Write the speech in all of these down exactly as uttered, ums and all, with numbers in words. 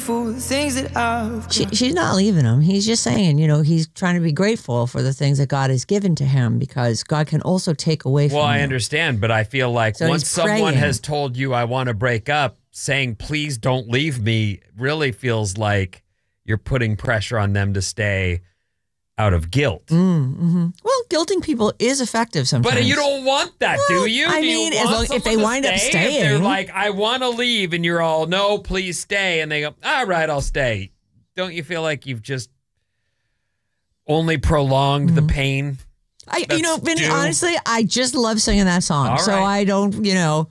For the things that I've she, she's not leaving him. He's just saying, you know, he's trying to be grateful for the things that God has given to him because God can also take away from Well, I you. understand, but I feel like So once he's someone praying. has told you I want to break up, saying please don't leave me really feels like you're putting pressure on them to stay out of guilt. Mm, mm-hmm. Well, guilting people is effective sometimes. But you don't want that, Well, do you? I do mean, you as want long- if they someone to wind up stay? staying. If they're like, I want to leave, and you're all, no, please stay. And they go, all right, I'll stay. Don't you feel like you've just only prolonged Mm-hmm. the pain? I, That's you know, Vinny, due? honestly, I just love singing that song. All so right. I don't, you know,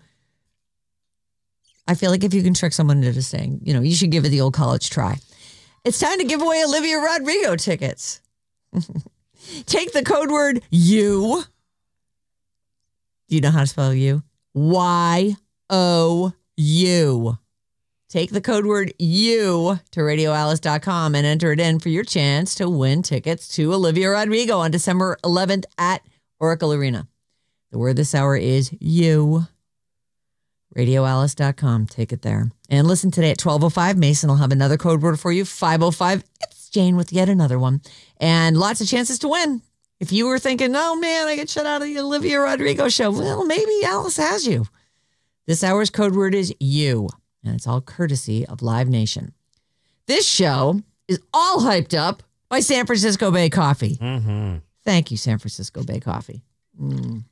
I feel like if you can trick someone into staying, you know, you should give it the old college try. It's time to give away Olivia Rodrigo tickets. Take the code word you. Do you know how to spell you? Y O U. Take the code word you to radio alice dot com and enter it in for your chance to win tickets to Olivia Rodrigo on December eleventh at Oracle Arena. The word this hour is you. radio alice dot com. Take it there. And listen today at twelve oh five. Mason will have another code word for you. five oh five. It's Jane with yet another one. And lots of chances to win. If you were thinking, oh man, I get shut out of the Olivia Rodrigo show. Well, maybe Alice has you. This hour's code word is you. And it's all courtesy of Live Nation. This show is all hyped up by San Francisco Bay Coffee. Mm-hmm. Thank you, San Francisco Bay Coffee. Mm.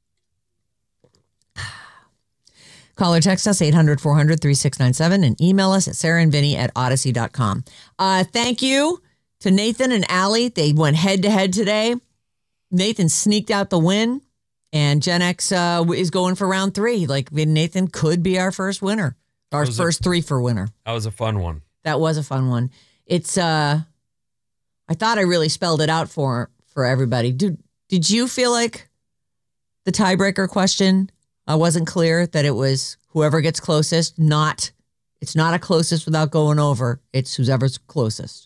Call or text us eight hundred, four hundred, thirty-six ninety-seven and email us at sarah and vinny at odyssey dot com. Uh, thank you to Nathan and Allie. They went head to head today. Nathan sneaked out the win, and Gen X uh, is going for round three. Like Nathan could be our first winner, our Was first it- three for winner. That was a fun one. That was a fun one. It's uh, I thought I really spelled it out for for everybody. Did Did you feel like the tiebreaker question uh, wasn't clear? That it was whoever gets closest. Not it's not a closest without going over. It's whoever's closest.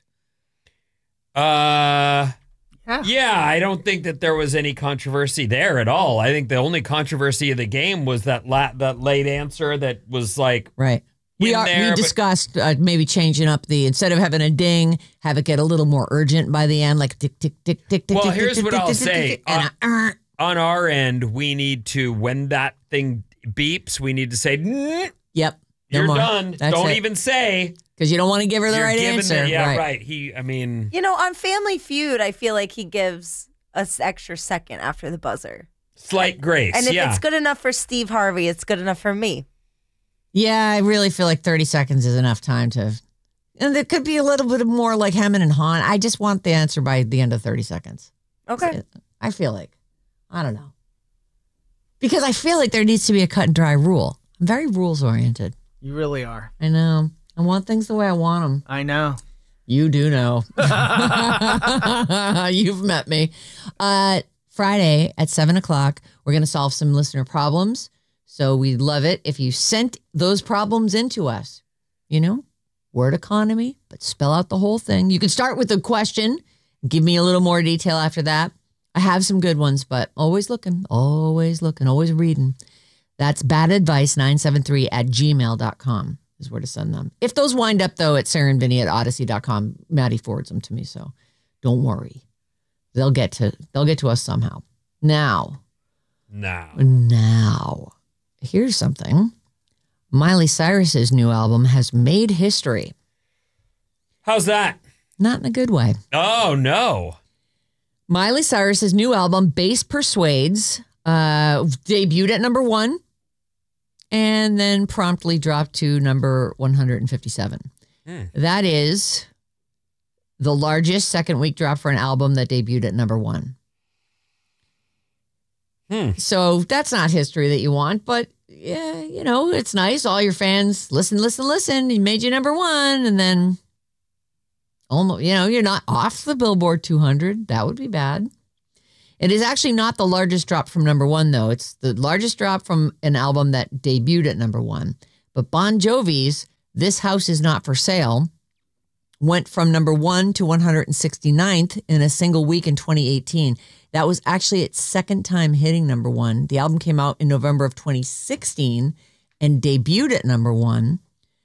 Uh, Yeah. yeah, I don't think that there was any controversy there at all. I think the only controversy of the game was that la- that late answer that was like, Right. We in are. there, we but- discussed uh, maybe changing up the instead of having a ding, have it get a little more urgent by the end, like tick tick tick tick tick. Well, tick, here's tick, what tick, I'll tick, tick, say. tick, and a, uh, on our end, we need to, when that thing beeps, we need to say, "Mm, Yep. No you're more. done. That's Don't it. even say. Because you don't want to give her the You're right giving answer. the- yeah, right. right. He, I mean, You know, on Family Feud, I feel like he gives us extra second after the buzzer. slight grace. And if yeah. it's good enough for Steve Harvey, it's good enough for me. Yeah, I really feel like thirty seconds is enough time to. And there could be a little bit more like Hammond and Hahn. I just want the answer by the end of thirty seconds. Okay. I feel like. I don't know. Because I feel like there needs to be a cut and dry rule. I'm very rules oriented. You really are. I know. I want things the way I want them. I know. You do know. You've met me. Uh, Friday at seven o'clock, we're going to solve some listener problems. So we'd love it if you sent those problems into us. You know, word economy, but spell out the whole thing. You can start with a question. Give me a little more detail after that. I have some good ones, but always looking, always looking, always reading. That's badadvice nine seven three at gmail dot com is where to send them. If those wind up, though, at Sarah and Vinny at odyssey dot com, Maddie forwards them to me, so don't worry. They'll get to they'll get to us somehow. Now, now. now, here's something. Miley Cyrus's new album has made history. How's that? Not in a good way. Oh, no. Miley Cyrus's new album, Bass Persuades, uh, debuted at number one and then promptly dropped to number one hundred fifty-seven. Hmm. That is the largest second week drop for an album that debuted at number one. Hmm. So that's not history that you want, but yeah, you know, it's nice. All your fans listen, listen, listen. He made you number one, and then almost, you know, you're not off the Billboard two hundred. That would be bad. It is actually not the largest drop from number one, though. It's the largest drop from an album that debuted at number one. But Bon Jovi's This House Is Not For Sale went from number one to one hundred sixty-ninth in a single week in twenty eighteen. That was actually its second time hitting number one. The album came out in November of twenty sixteen and debuted at number one.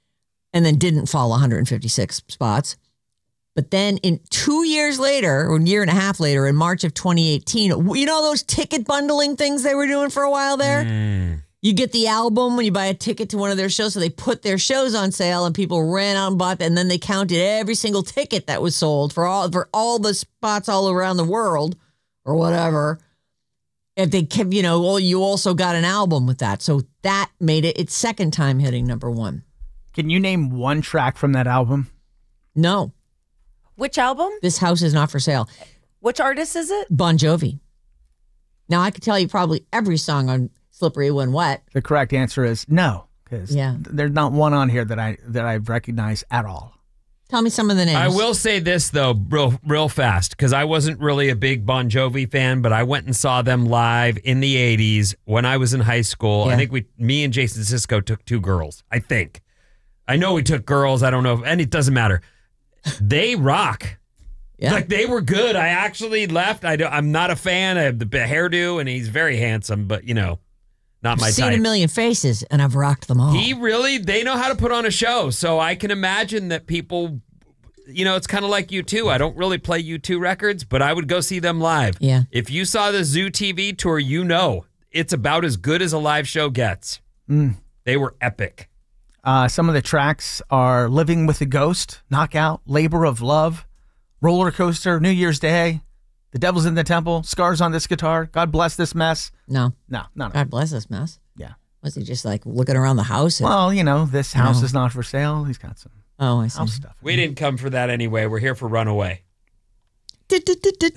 and then didn't fall one hundred fifty-six spots. But then in two years later, or a year and a half later, in March of twenty eighteen, you know those ticket bundling things they were doing for a while there? Mm. You get the album when you buy a ticket to one of their shows. So they put their shows on sale and people ran out and bought them. And then they counted every single ticket that was sold for all for all the spots all around the world or whatever. If they kept, you know, well, you also got an album with that. So that made it its second time hitting number one. Can you name one track from that album? No, Which album? This House Is Not For Sale. Which artist is it? Bon Jovi. Now, I could tell you probably every song on Slippery When Wet. The correct answer is no, because Yeah. there's not one on here that I that I recognize at all. Tell me some of the names. I will say this, though, real, real fast, because I wasn't really a big Bon Jovi fan, but I went and saw them live in the eighties when I was in high school. Yeah. I think we, me and Jason Sisko took two girls, I think. I know we took girls. I don't know. If, and it doesn't matter. They rock. Yeah. Like, they were good. I actually left. I do, I'm not a fan. I have the hairdo, and he's very handsome, but, you know, not I've my seen type. a million faces, and I've rocked them all. He really, they know how to put on a show. So I can imagine that people, you know, it's kind of like U two. I don't really play U two records, but I would go see them live. Yeah. If you saw the Zoo T V tour, you know it's about as good as a live show gets. Mm. They were epic. Uh, some of the tracks are Living with a Ghost, Knockout, Labor of Love, Roller Coaster, New Year's Day, The Devil's in the Temple, Scars on This Guitar, God Bless This Mess. No. No, no, no. God bless this mess. Yeah. Was he just like looking around the house? And, Well, you know, this house No. is not for sale. He's got some oh, I see. house stuff. We didn't come for that anyway. We're here for Runaway. I knew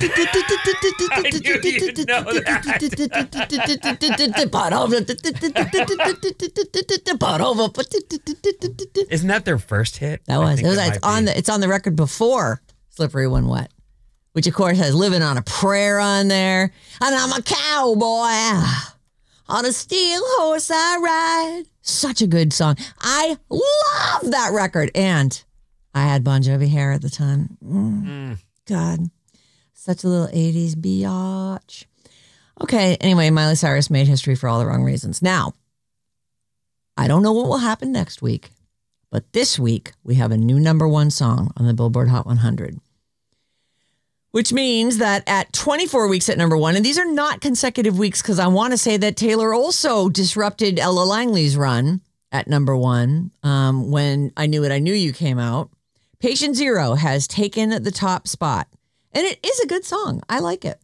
you'd know that. Isn't that their first hit? That I was. think It was might it's on be. the it's on the record before Slippery When Wet, which of course has Living on a Prayer on there. And I'm a cowboy. On a steel horse I ride. Such a good song. I love that record. And I had Bon Jovi hair at the time. Mm, Mm. God. Such a little eighties biatch. Okay, anyway, Miley Cyrus made history for all the wrong reasons. Now, I don't know what will happen next week, but this week we have a new number one song on the Billboard Hot one hundred. Which means that at twenty-four weeks at number one, and these are not consecutive weeks because I want to say that Taylor also disrupted Ella Langley's run at number one um, when I Knew It, I Knew You came out. Patient Zero has taken the top spot, and it is a good song. I like it.